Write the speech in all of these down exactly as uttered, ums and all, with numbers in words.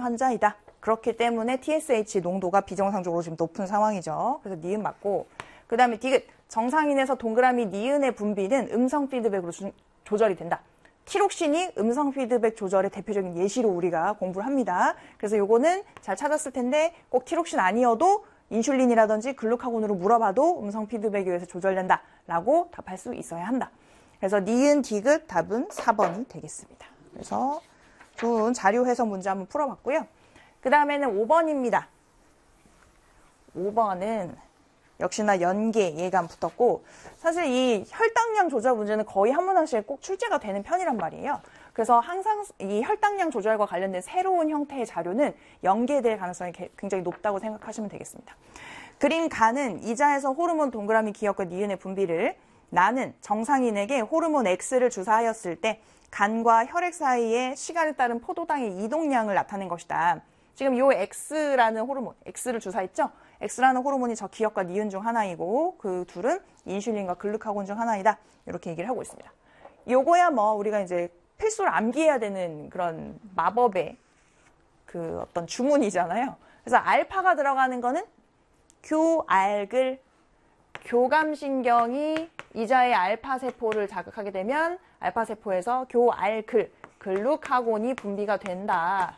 환자이다. 그렇기 때문에 티에스에이치 농도가 비정상적으로 지금 높은 상황이죠. 그래서 니은 맞고, 그 다음에 디귿, 정상인에서 동그라미 니은의 분비는 음성 피드백으로 주, 조절이 된다. 티록신이 음성 피드백 조절의 대표적인 예시로 우리가 공부를 합니다. 그래서 요거는 잘 찾았을 텐데 꼭 티록신 아니어도 인슐린이라든지 글루카곤으로 물어봐도 음성 피드백에 의해서 조절된다 라고 답할 수 있어야 한다. 그래서 니은, 디귿 답은 사 번이 되겠습니다. 그래서 좋은 자료 해석 문제 한번 풀어봤고요. 그 다음에는 오 번입니다. 오 번은 역시나 연계 예감 붙었고, 사실 이 혈당량 조절 문제는 거의 한 문항씩에 꼭 출제가 되는 편이란 말이에요. 그래서 항상 이 혈당량 조절과 관련된 새로운 형태의 자료는 연계될 가능성이 굉장히 높다고 생각하시면 되겠습니다. 그림 가는 이자에서 호르몬 동그라미 기억과 니은의 분비를, 나는 정상인에게 호르몬 X를 주사하였을 때 간과 혈액 사이에 시간에 따른 포도당의 이동량을 나타낸 것이다. 지금 요 X라는 호르몬, X를 주사했죠? X라는 호르몬이 저 기억과 니은 중 하나이고 그 둘은 인슐린과 글루카곤 중 하나이다. 이렇게 얘기를 하고 있습니다. 요거야 뭐 우리가 이제 필수로 암기해야 되는 그런 마법의 그 어떤 주문이잖아요. 그래서 알파가 들어가는 거는 교알글, 교감신경이 이자의 알파세포를 자극하게 되면 알파세포에서 교알글, 글루카곤이 분비가 된다.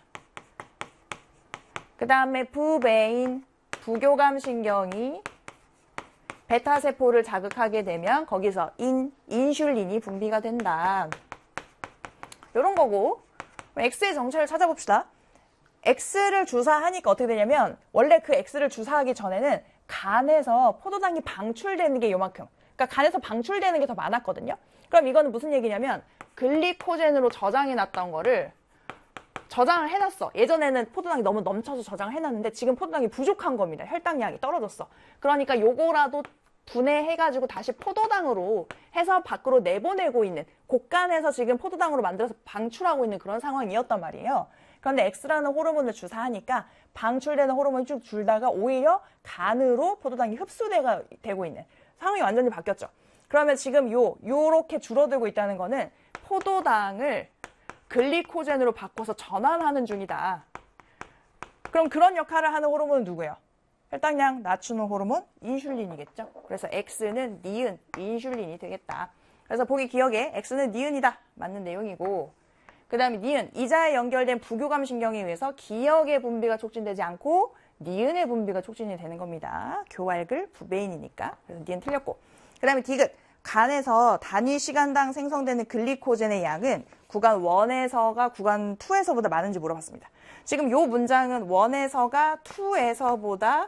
그 다음에 부베인, 부교감신경이 베타세포를 자극하게 되면 거기서 인, 인슐린이 분비가 된다. 이런 거고, X의 정체를 찾아봅시다. X를 주사하니까 어떻게 되냐면 원래 그 X를 주사하기 전에는 간에서 포도당이 방출되는 게 요만큼, 그러니까 간에서 방출되는 게 더 많았거든요. 그럼 이거는 무슨 얘기냐면 글리코젠으로 저장해놨던 거를 저장을 해놨어. 예전에는 포도당이 너무 넘쳐서 저장을 해놨는데 지금 포도당이 부족한 겁니다. 혈당량이 떨어졌어. 그러니까 요거라도 분해해가지고 다시 포도당으로 해서 밖으로 내보내고 있는, 곡간에서 지금 포도당으로 만들어서 방출하고 있는 그런 상황이었단 말이에요. 그런데 X라는 호르몬을 주사하니까 방출되는 호르몬이 쭉 줄다가 오히려 간으로 포도당이 흡수되고 있는 상황이 완전히 바뀌었죠. 그러면 지금 요, 요렇게 줄어들고 있다는 거는 포도당을 글리코젠으로 바꿔서 전환하는 중이다. 그럼 그런 역할을 하는 호르몬은 누구예요? 혈당량 낮추는 호르몬 인슐린이겠죠. 그래서 X는 니은, 인슐린이 되겠다. 그래서 보기 기억에 X는 니은이다. 맞는 내용이고, 그 다음에 니은, 이자에 연결된 부교감신경에 의해서 기억의 분비가 촉진되지 않고 니은의 분비가 촉진이 되는 겁니다. 교알글, 부베인이니까. 그래서 니은 틀렸고. 그 다음에 디귿, 간에서 단위 시간당 생성되는 글리코젠의 양은 구간 일에서가 구간 이에서보다 많은지 물어봤습니다. 지금 요 문장은 일에서가 이에서보다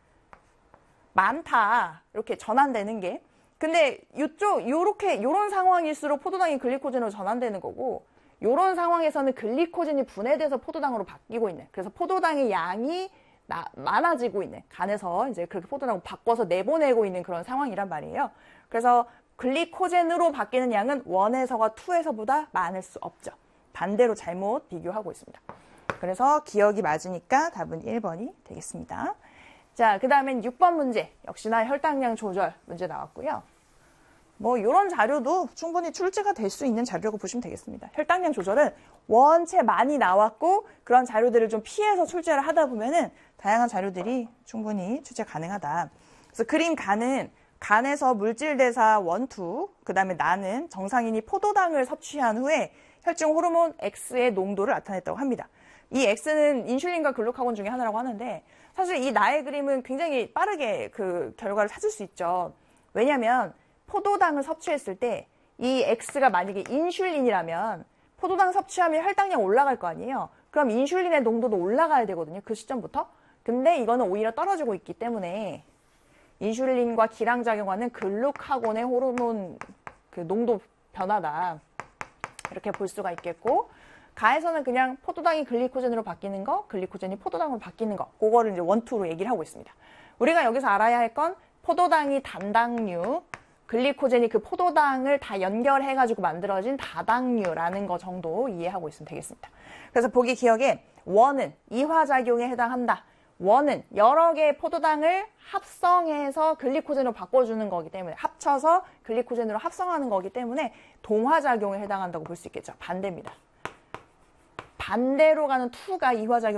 많다. 이렇게 전환되는 게. 근데 요쪽, 요렇게, 요런 상황일수록 포도당이 글리코젠으로 전환되는 거고, 요런 상황에서는 글리코젠이 분해돼서 포도당으로 바뀌고 있는, 그래서 포도당의 양이 나, 많아지고 있는, 간에서 이제 그렇게 포도당을 바꿔서 내보내고 있는 그런 상황이란 말이에요. 그래서 글리코젠으로 바뀌는 양은 일에서가 이에서보다 많을 수 없죠. 반대로 잘못 비교하고 있습니다. 그래서 기억이 맞으니까 답은 일 번이 되겠습니다. 자, 그 다음엔 육 번 문제. 역시나 혈당량 조절 문제 나왔고요. 뭐 이런 자료도 충분히 출제가 될 수 있는 자료라고 보시면 되겠습니다. 혈당량 조절은 원체 많이 나왔고 그런 자료들을 좀 피해서 출제를 하다 보면은 다양한 자료들이 충분히 출제 가능하다. 그래서 그림 간은 간에서 물질대사 일, 이, 그 다음에 나는 정상인이 포도당을 섭취한 후에 혈중 호르몬 X의 농도를 나타냈다고 합니다. 이 X는 인슐린과 글루카곤 중에 하나라고 하는데 사실 이 나의 그림은 굉장히 빠르게 그 결과를 찾을 수 있죠. 왜냐하면 포도당을 섭취했을 때 이 X가 만약에 인슐린이라면 포도당 섭취하면 혈당량 올라갈 거 아니에요. 그럼 인슐린의 농도도 올라가야 되거든요. 그 시점부터. 근데 이거는 오히려 떨어지고 있기 때문에 인슐린과 기량작용하는 글루카곤의 호르몬 그 농도 변화다. 이렇게 볼 수가 있겠고, 가에서는 그냥 포도당이 글리코젠으로 바뀌는 거, 글리코젠이 포도당으로 바뀌는 거, 그거를 이제 원투로 얘기를 하고 있습니다. 우리가 여기서 알아야 할 건 포도당이 단당류, 글리코젠이 그 포도당을 다 연결해가지고 만들어진 다당류라는 거 정도 이해하고 있으면 되겠습니다. 그래서 보기 기억에 원은 이화작용에 해당한다. 원은 여러 개의 포도당을 합성해서 글리코젠으로 바꿔주는 거기 때문에, 합쳐서 글리코젠으로 합성하는 거기 때문에 동화작용에 해당한다고 볼 수 있겠죠. 반대입니다. 반대로 가는 이가 이화작용